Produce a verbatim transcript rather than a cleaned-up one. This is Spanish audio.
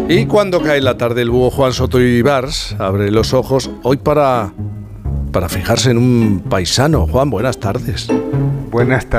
Y cuando cae la tarde, el búho Juan Soto Ibars abre los ojos hoy para, para fijarse en un paisano. Juan, buenas tardes. Buenas tardes.